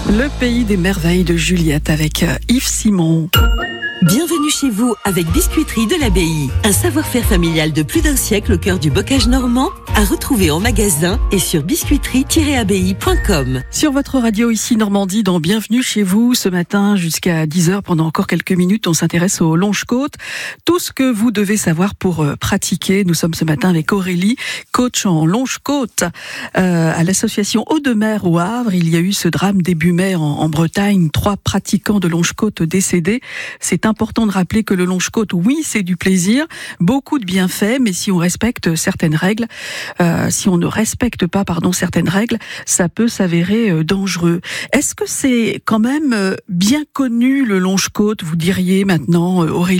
Le pays des merveilles de Juliette avec Yves Simon. Bienvenue chez vous avec Biscuiterie de l'Abbaye. Un savoir-faire familial de plus d'un siècle au cœur du bocage normand, à retrouver en magasin et sur biscuiterie-abbaye.com. Sur votre radio ici Normandie, dans Bienvenue chez vous, ce matin jusqu'à 10h, pendant encore quelques minutes, on s'intéresse aux longes-côtes. Tout ce que vous devez savoir pour pratiquer. Nous sommes ce matin avec Aurélie, coach en longes-côtes à l'association Eau-de-Mer au Havre. Il y a eu ce drame début mai en Bretagne, 3 pratiquants de longes-côtes décédés. C'est important de rappeler que le longe-côte, oui, c'est du plaisir, beaucoup de bienfaits, mais si on respecte certaines règles, si on ne respecte pas, certaines règles, ça peut s'avérer dangereux. Est-ce que c'est quand même bien connu le longe-côte, vous diriez maintenant, Aurélie ?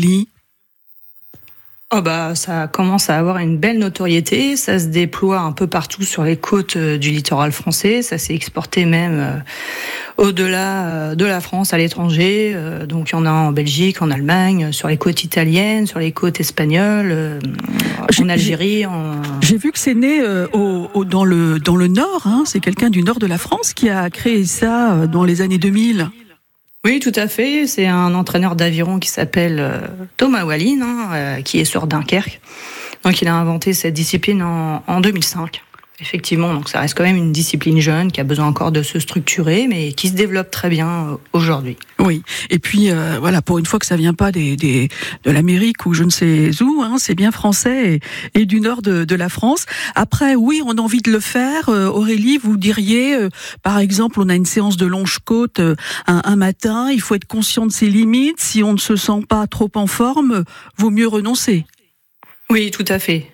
Ça commence à avoir une belle notoriété, ça se déploie un peu partout sur les côtes du littoral français, ça s'est exporté même au-delà de la France à l'étranger, donc il y en a en Belgique, en Allemagne, sur les côtes italiennes, sur les côtes espagnoles, en Algérie. J'ai vu que c'est né dans le nord, hein, c'est quelqu'un du nord de la France qui a créé ça dans les années 2000. Oui, tout à fait. C'est un entraîneur d'aviron qui s'appelle Thomas Wallin, qui est sur Dunkerque. Donc, il a inventé cette discipline en 2005. Effectivement, donc ça reste quand même une discipline jeune qui a besoin encore de se structurer, mais qui se développe très bien aujourd'hui. Oui, et puis pour une fois que ça vient pas de l'Amérique ou je ne sais où, hein, c'est bien français et du nord de la France. Après, oui, on a envie de le faire. Aurélie, vous diriez, par exemple, on a une séance de longe-côte un matin, il faut être conscient de ses limites. Si on ne se sent pas trop en forme, vaut mieux renoncer. Oui, tout à fait.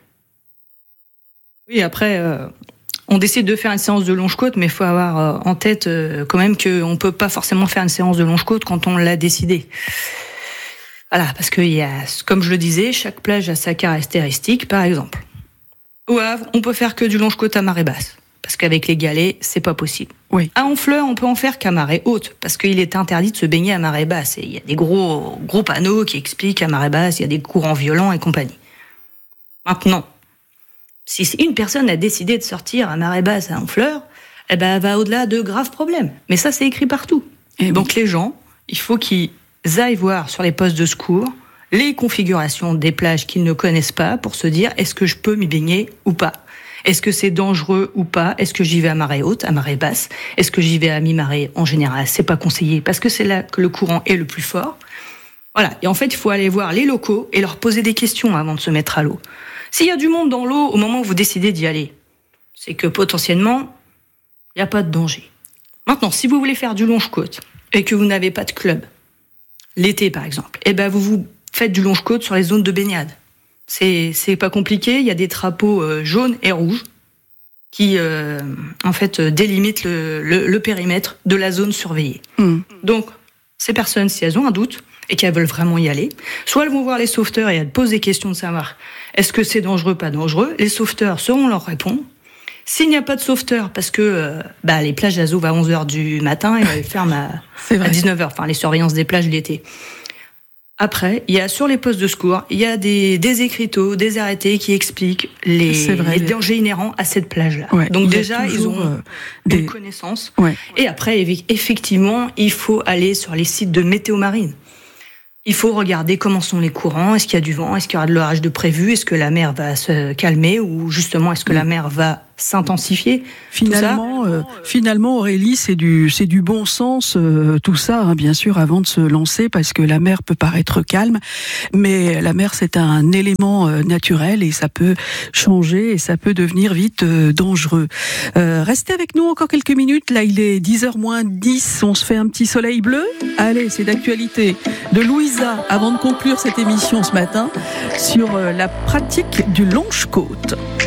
Oui, après, on décide de faire une séance de longe-côte, mais il faut avoir en tête quand même qu'on ne peut pas forcément faire une séance de longe-côte quand on l'a décidé. Voilà, parce que comme je le disais, chaque plage a sa caractéristique. Par exemple, au Havre, on peut faire que du longe-côte à marée basse, parce qu'avec les galets, c'est pas possible. Oui. À Honfleur, on peut en faire qu'à marée haute, parce qu'il est interdit de se baigner à marée basse. Et il y a des gros panneaux qui expliquent qu'à marée basse, il y a des courants violents et compagnie. Maintenant, si une personne a décidé de sortir à marée basse à Honfleur, elle va au-delà de graves problèmes. Mais ça, c'est écrit partout. Et donc les gens, il faut qu'ils aillent voir sur les postes de secours les configurations des plages qu'ils ne connaissent pas pour se dire est-ce que je peux m'y baigner ou pas ? Est-ce que c'est dangereux ou pas ? Est-ce que j'y vais à marée haute, à marée basse ? Est-ce que j'y vais à mi-marée ? En général, c'est pas conseillé parce que c'est là que le courant est le plus fort. Voilà. Et en fait, il faut aller voir les locaux et leur poser des questions avant de se mettre à l'eau. S'il y a du monde dans l'eau au moment où vous décidez d'y aller, c'est que potentiellement, il n'y a pas de danger. Maintenant, si vous voulez faire du longe-côte et que vous n'avez pas de club, l'été par exemple, vous faites du longe-côte sur les zones de baignade. C'est pas compliqué, il y a des drapeaux jaunes et rouges qui délimitent le périmètre de la zone surveillée. Donc, ces personnes, si elles ont un doute, et qu'elles veulent vraiment y aller, soit elles vont voir les sauveteurs et elles posent des questions de savoir est-ce que c'est dangereux, pas dangereux. Les sauveteurs sauront leur répondre. S'il n'y a pas de sauveteurs, parce que les plages elles ouvrent à 11h du matin et elles ferment à 19h, enfin les surveillances des plages l'été. Après, il y a sur les postes de secours, il y a des écriteaux, des arrêtés qui expliquent les dangers inhérents à cette plage-là. Ouais, donc déjà, ils ont des connaissances. Ouais. Et après, effectivement, il faut aller sur les sites de météo marine. Il faut regarder comment sont les courants, est-ce qu'il y a du vent, est-ce qu'il y aura de l'orage de prévu, est-ce que la mer va se calmer ou justement est-ce que la mer va s'intensifier. Finalement, Aurélie, c'est du bon sens, tout ça, hein, bien sûr, avant de se lancer, parce que la mer peut paraître calme, mais la mer, c'est un élément naturel et ça peut changer et ça peut devenir vite dangereux. Restez avec nous encore quelques minutes. Là, il est 10h moins 10. On se fait un petit soleil bleu. Allez, c'est d'actualité de Louisa avant de conclure cette émission ce matin sur la pratique du longe-côte.